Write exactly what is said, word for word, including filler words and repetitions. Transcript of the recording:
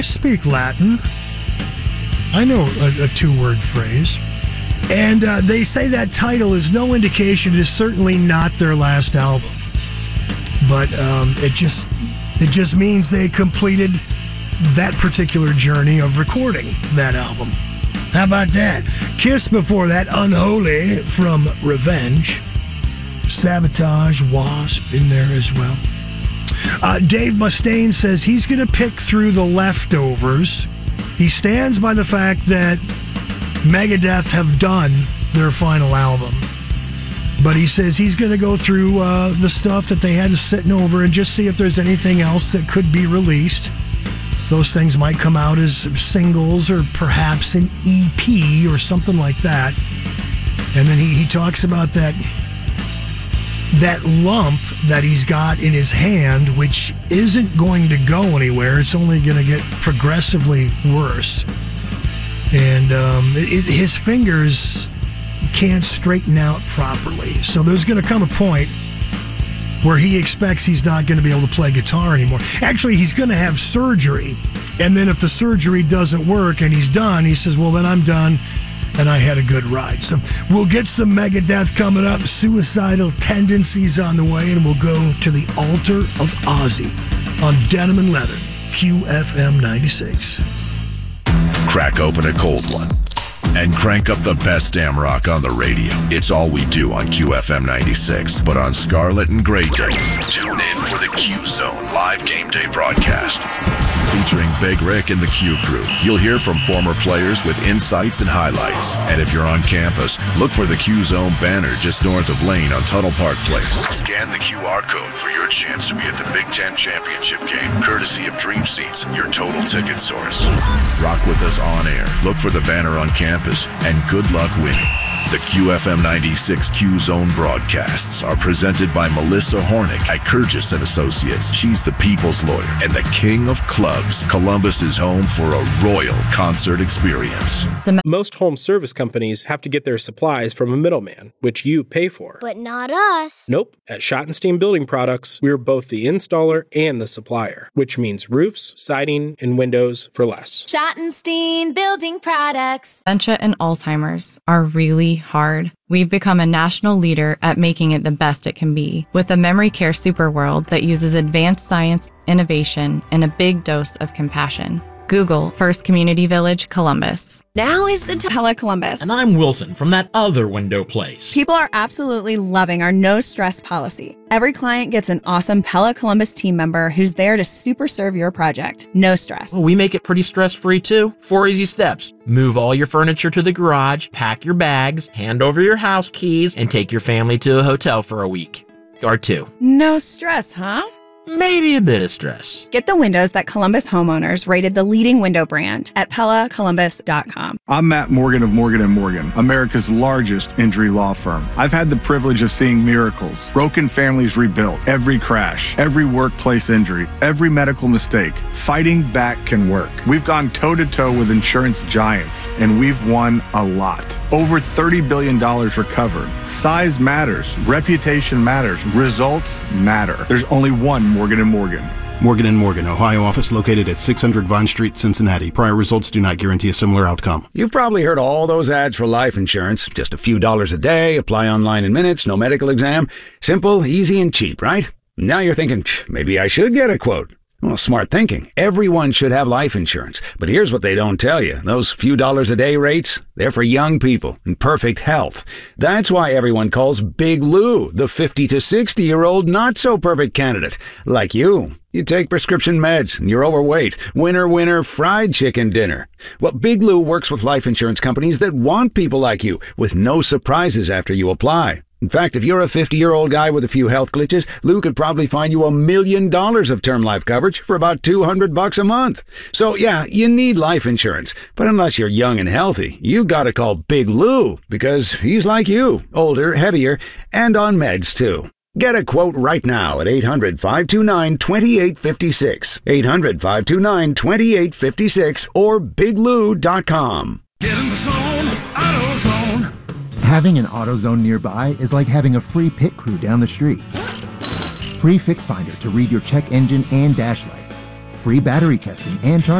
I speak Latin. I know a, a two-word phrase. And uh, they say that title is no indication. It is certainly not their last album. But um, it just it just means they completed that particular journey of recording that album. How about that? Kiss before that, Unholy from Revenge. Sabotage, Wasp in there as well. Uh, Dave Mustaine says he's going to pick through the leftovers. He stands by the fact that Megadeth have done their final album. But he says he's going to go through uh, the stuff that they had sitting over and just see if there's anything else that could be released. Those things might come out as singles or perhaps an E P or something like that. And then he, he talks about that that lump that he's got in his hand, which isn't going to go anywhere. It's only going to get progressively worse. And um, it, his fingers can't straighten out properly. So there's going to come a point where he expects he's not going to be able to play guitar anymore. Actually, he's going to have surgery. And then if the surgery doesn't work and he's done, he says, well, then I'm done, and I had a good ride. So we'll get some Megadeth coming up, Suicidal Tendencies on the way, and we'll go to the altar of Ozzy on Denim and Leather, Q F M ninety-six. Crack open a cold one and crank up the best damn rock on the radio. It's all we do on Q F M ninety-six. But on Scarlet and Gray Day, tune in for the Q Zone live game day broadcast. Featuring Big Rick and the Q Crew. You'll hear from former players with insights and highlights. And if you're on campus, look for the Q Zone banner just north of Lane on Tuttle Park Place. Scan the Q R code for your chance to be at the Big Ten Championship game, courtesy of Dream Seats, your total ticket source. Rock with us on air. Look for the banner on campus, and good luck winning. The Q F M ninety-six Q Zone broadcasts are presented by Melissa Hornick at Kurgis and Associates. She's the people's lawyer and the king of clubs. Columbus is home for a royal concert experience. Most home service companies have to get their supplies from a middleman, which you pay for. But not us. Nope. At Schottenstein Building Products, we're both the installer and the supplier, which means roofs, siding, and windows for less. Schottenstein Building Products. Dementia and Alzheimer's are really hard. We've become a national leader at making it the best it can be with a memory care superworld that uses advanced science, innovation, and a big dose of compassion. Google First Community Village, Columbus. Now is the time. Pella Columbus. And I'm Wilson from that other window place. People are absolutely loving our no stress policy. Every client gets an awesome Pella Columbus team member who's there to super serve your project. No stress. Well, we make it pretty stress-free too. Four easy steps. Move all your furniture to the garage, pack your bags, hand over your house keys, and take your family to a hotel for a week. Or two. No stress, huh? Maybe a bit of stress. Get the windows that Columbus homeowners rated the leading window brand at Pella Columbus dot com. I'm Matt Morgan of Morgan and Morgan, America's largest injury law firm. I've had the privilege of seeing miracles, broken families rebuilt, every crash, every workplace injury, every medical mistake. Fighting back can work. We've gone toe-to-toe with insurance giants, and we've won a lot. Over thirty billion dollars recovered. Size matters. Reputation matters. Results matter. There's only one Morgan and Morgan. Morgan and Morgan, Ohio office located at six hundred Vine Street, Cincinnati. Prior results do not guarantee a similar outcome. You've probably heard all those ads for life insurance. Just a few dollars a day, apply online in minutes, no medical exam. Simple, easy, and cheap, right? Now you're thinking, maybe I should get a quote. Well, smart thinking. Everyone should have life insurance. But here's what they don't tell you. Those few dollars a day rates, they're for young people in perfect health. That's why everyone calls Big Lou the fifty to sixty-year-old not-so-perfect candidate. Like you. You take prescription meds and you're overweight. Winner, winner, fried chicken dinner. Well, Big Lou works with life insurance companies that want people like you with no surprises after you apply. In fact, if you're a fifty-year-old guy with a few health glitches, Lou could probably find you a million dollars of term life coverage for about two hundred bucks a month. So yeah, you need life insurance. But unless you're young and healthy, you gotta call Big Lou because he's like you, older, heavier, and on meds too. Get a quote right now at eight hundred, five two nine, two eight five six, eight hundred, five two nine, two eight five six, or big lou dot com. Get in the zone, AutoZone. Having an AutoZone nearby is like having a free pit crew down the street. Free Fix Finder to read your check engine and dash lights. Free battery testing and charging.